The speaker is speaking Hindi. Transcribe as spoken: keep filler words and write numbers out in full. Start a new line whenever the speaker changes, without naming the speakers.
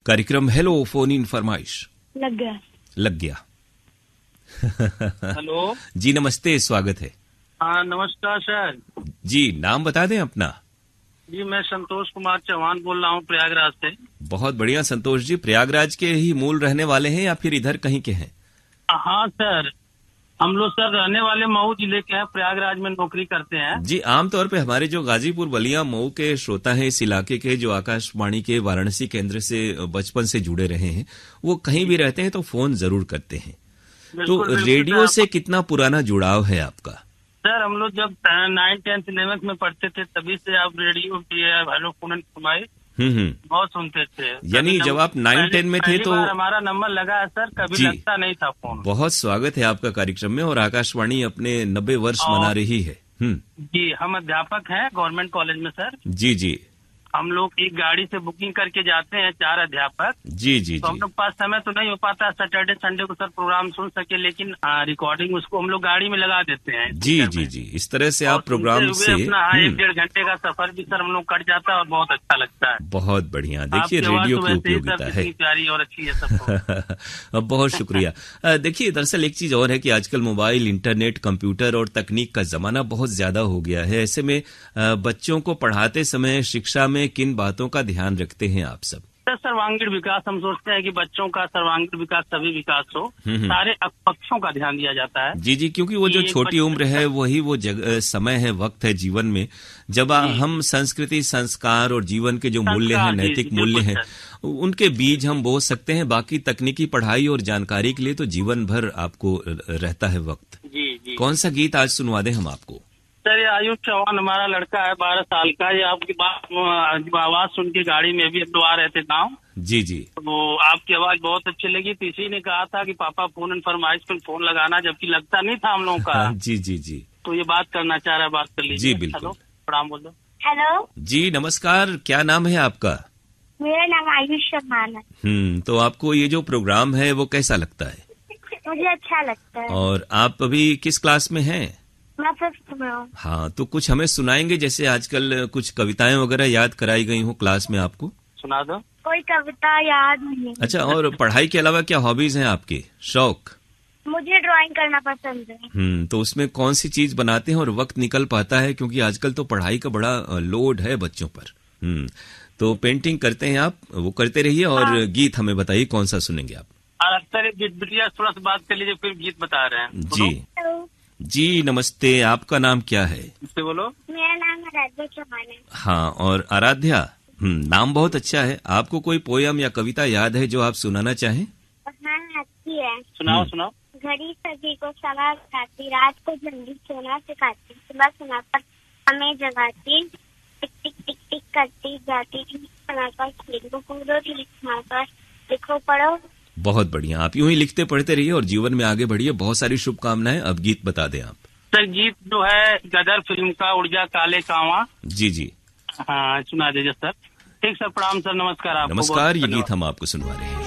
कार्यक्रम हेलो फोन इन फरमाइश
लग गया
लग गया।
हेलो
जी नमस्ते, स्वागत है।
हाँ नमस्कार सर।
जी नाम बता दें अपना।
जी मैं संतोष कुमार चौहान बोल रहा हूँ प्रयागराज से।
बहुत बढ़िया संतोष जी, प्रयागराज के ही मूल रहने वाले हैं या फिर इधर कहीं के हैं?
हाँ सर, हम लोग सर रहने वाले मऊ जिले के हैं, प्रयागराज में नौकरी करते हैं।
जी आमतौर पे हमारे जो गाजीपुर बलिया मऊ के श्रोता हैं इस इलाके के, जो आकाशवाणी के वाराणसी केंद्र से बचपन से जुड़े रहे हैं, वो कहीं भी रहते हैं तो फोन जरूर करते हैं। तो रेडियो से कितना पुराना जुड़ाव है आपका?
सर हम लोग जब नाइन टेंथ इलेवेंथ में पढ़ते थे तभी से आप रेडियो की हेलो फोन इन फरमाइश
हम्म
बहुत सुनते थे।
यानी जब आप नाइन टेन में थे तो
हमारा नंबर लगा है सर, कभी लगता नहीं था फोन। बहुत
स्वागत है आपका कार्यक्रम में, और आकाशवाणी अपने नब्बे वर्ष मना रही है। हम्म
जी हम अध्यापक हैं गवर्नमेंट कॉलेज में सर।
जी जी
हम लोग एक गाड़ी से बुकिंग करके जाते हैं, चार अध्यापक।
जी जी
तो हम लोग पास समय तो नहीं हो पाता सैटरडे संडे को सर प्रोग्राम सुन सके, लेकिन रिकॉर्डिंग उसको हम लोग गाड़ी में लगा देते हैं।
जी जी जी इस तरह से आप प्रोग्राम से
अपना एक डेढ़ घंटे का सफर भी सर हम लोग कट जाता है और बहुत अच्छा लगता है।
बहुत बढ़िया। देखिए रेडियो की उपयोगिता है,
प्यारी और अच्छी है सबको।
बहुत शुक्रिया। देखिए दरअसल एक चीज और है कि आजकल मोबाइल, इंटरनेट, कंप्यूटर और तकनीक का जमाना बहुत ज्यादा हो गया है। ऐसे में बच्चों को पढ़ाते समय शिक्षा में किन बातों का ध्यान रखते हैं आप सब?
सर सर्वांगीण विकास, हम सोचते हैं कि बच्चों का सर्वांगीण विकास सभी विकास हो, सारे पक्षों का ध्यान दिया जाता है।
जी जी क्योंकि वो जो छोटी उम्र है वही वो जग, समय है, वक्त है जीवन में जब हम संस्कृति, संस्कार और जीवन के जो मूल्य हैं, नैतिक मूल्य हैं, उनके बीज हम बो सकते हैं। बाकी तकनीकी पढ़ाई और जानकारी के लिए तो जीवन भर आपको रहता है वक्त।
जी जी
कौन सा गीत आज सुनवा दें हम आपको?
सर ये आयुष चौहान हमारा लड़का है, बारह साल का। ये आपकी बात आवाज सुन के गाड़ी में भी अब आ रहे थे गाँव।
जी जी
तो आपकी आवाज बहुत अच्छी लगी, तो इसी ने कहा था कि पापा फोन इन फरमाइश पर फोन लगाना, जबकि लगता नहीं था हम लोगों का।
जी जी जी
तो ये बात करना चाह रहा है, बात कर लीजिए।
जी बिल्कुल।
प्रणाम बोलो।
हेलो
जी नमस्कार, क्या नाम है आपका?
मेरा नाम आयुष चौहान है।
हम्म तो आपको ये जो प्रोग्राम है वो कैसा लगता है?
मुझे अच्छा लगता है।
और आप अभी किस क्लास में हैं?
मैं फिफ्थ में हूँ।
हाँ तो कुछ हमें सुनाएंगे, जैसे आजकल कुछ कविताएं वगैरह याद कराई गई हो क्लास में आपको?
सुना दो।
कोई कविता याद नहीं।
अच्छा, और पढ़ाई के अलावा क्या हॉबीज हैं आपके, शौक?
मुझे ड्राइंग करना पसंद है।
हम्म तो उसमें कौन सी चीज बनाते हैं और वक्त निकल पाता है, क्योंकि आजकल तो पढ़ाई का बड़ा लोड है बच्चों पर। हम्म तो पेंटिंग करते हैं आप, वो करते रहिए। और हाँ। गीत हमें बताइए कौन सा सुनेंगे आप?
बिटिया थोड़ा सा बात कर लीजिए, फिर गीत बता रहे हैं।
जी जी नमस्ते, आपका नाम क्या है?
इससे बोलो।
मेरा नाम आराध्या चौहान है।
हाँ, और आराध्या, हम्म नाम बहुत अच्छा है। आपको कोई पोयम या कविता याद है जो आप सुनाना चाहें?
हाँ अच्छी है।
सुनाओ सुनाओ।
घड़ी सभी को समय बताती, रात को जल्दी सोना सिखाती, सुबह सुना पर हमें जगाती, टिक टिक टिक टिक करती जाती, बनाकर लिखो पूरा लिखा लिखो पढ़ो।
बहुत बढ़िया, आप यूं ही लिखते पढ़ते रहिए और जीवन में आगे बढ़िए। बहुत सारी शुभकामनाएं। अब गीत बता दें आप।
सर गीत जो है गदर फिल्म का उड़जा काले कावा।
जी जी
हाँ सुना दीजिए सर। ठीक सर, प्रणाम सर, नमस्कार आपको।
नमस्कार, ये गीत हम आपको सुनवा रहे हैं।